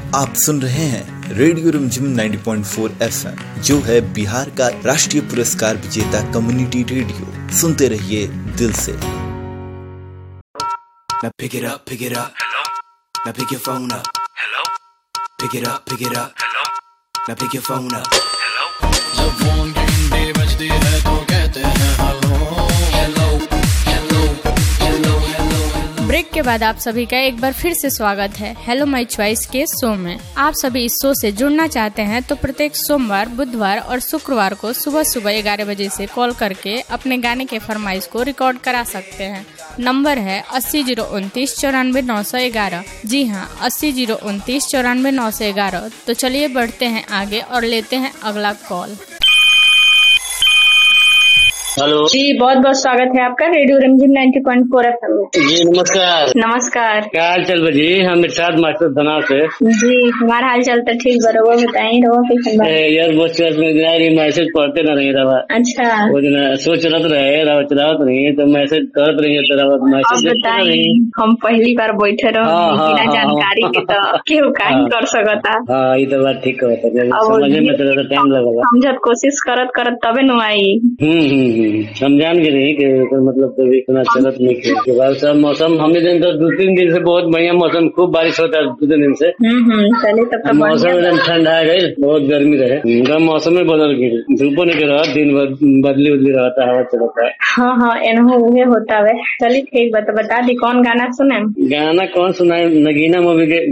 आप सुन रहे हैं रेडियो रिमझिम 90.4 FM, जो है बिहार का राष्ट्रीय पुरस्कार विजेता कम्युनिटी रेडियो। सुनते रहिए दिल से। Now pick it up, hello. Now pick your phone up, hello. Pick it up, hello. Now pick your phone up, hello. जब फोन की घंटी बजती है तो कहते हैं hello hello hello hello hello. Break के बाद आप सभी का एक बार फिर से स्वागत है हेलो माय चॉइस के शो में। आप सभी इस शो से जुड़ना चाहते हैं तो प्रत्येक सोमवार, बुधवार और शुक्रवार को सुबह 11 बजे से कॉल करके अपने गाने के फरमाइश को रिकॉर्ड करा सकते हैं। नंबर है 80 029 94 911। जी हाँ, 80 029 94 911। तो चलिए बढ़ते हैं आगे और लेते हैं अगला कॉल। हेलो जी, बहुत बहुत स्वागत है आपका रेडियो रिमझिम 90.4 FM में। जी नमस्कार। नमस्कार। क्या हाल चल बा जी? हम इरशाद मास्टर धना से। जी हमारा हाल चाल तो ठीक बा, रहुआ बताई रहुआ कैसन बा? यार बस मैसेज पढ़ते न रही रहा। अच्छा, वो जो सोच रहे रहा चलावत नहीं तो मैसेज करत रही अब मैसेज बताई। हम पहली बार बैठे रहो बिना जानकारी के तो क्यों काहे कर सकता। हाँ ये तो बात ठीक है, समझने में तो टाइम लगेगा। समझत कोशिश करत तबे न आई। हम जान के नहीं कि मतलब कभी इतना चलत नहीं किया। सब मौसम हमने दिन तो 2-3 दिन से बहुत बढ़िया मौसम, खूब बारिश होता है 2 दिन से। चलिए तब तो मौसम एकदम ठंडा है गई, बहुत गर्मी रहे, मौसम में बदल गई, धूपों नहीं रहा, दिन बदली रहता है, हवा चलता है। हाँ एनहो उहे होता है। चलिए ठीक बता दी कौन गाना सुने? गाना कौन सुनाए? नगीना मूवी के